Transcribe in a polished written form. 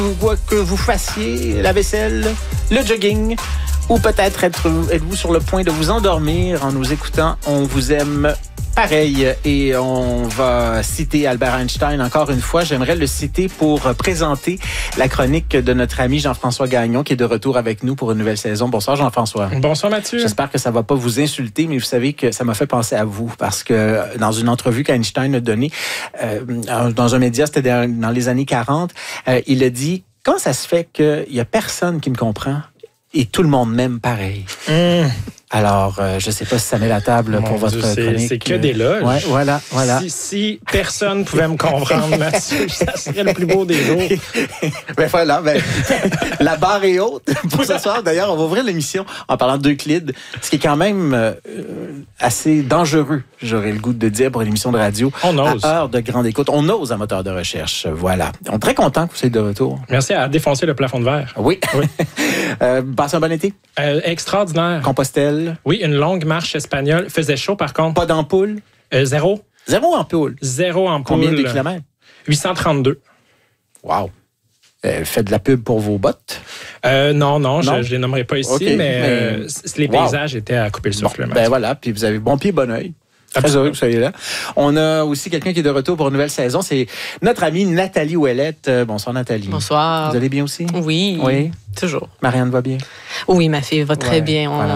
Quoi que vous fassiez, la vaisselle, le jogging, ou peut-être êtes-vous sur le point de vous endormir en nous écoutant. On vous aime pareil et on va citer Albert Einstein encore une fois. J'aimerais le citer pour présenter la chronique de notre ami Jean-François Gagnon qui est de retour avec nous pour une nouvelle saison. Bonsoir Jean-François. Bonsoir Mathieu. J'espère que ça va pas vous insulter, mais vous savez que ça m'a fait penser à vous parce que dans une entrevue qu'Einstein a donnée dans un média, c'était dans les années 40, il a dit « Comment ça se fait qu'il y a personne qui me comprend et tout le monde m'aime pareil? » Alors, je ne sais pas si ça met la table pour votre chronique. C'est que des loges. Ouais, voilà. Si personne pouvait me comprendre, Mathieu, ça serait le plus beau des jours. Voilà, la barre est haute pour ce soir. D'ailleurs, on va ouvrir l'émission en parlant d'Euclide, ce qui est quand même assez dangereux, j'aurais le goût de dire, pour une émission de radio. On ose. À heure de grande écoute. On ose à moteur de recherche. Voilà. On est très content que vous soyez de retour. Merci à défoncer le plafond de verre. Oui. Passez un bon été. Extraordinaire. Compostelle. Oui, une longue marche espagnole. Faisait chaud, par contre. Pas d'ampoule? Zéro. Zéro ampoule? Zéro ampoule. Combien de kilomètres? 832. Wow. Faites de la pub pour vos bottes? Non. Je les nommerai pas ici, Okay, mais les paysages étaient à couper le souffle. Bon, voilà, puis vous avez bon pied, bon oeil. Très heureux que vous soyez là. On a aussi quelqu'un qui est de retour pour une nouvelle saison. C'est notre amie Nathalie Ouellette. Bonsoir, Nathalie. Bonsoir. Vous allez bien aussi? Oui. Toujours. Marianne va bien? Oui, ma fille va très bien.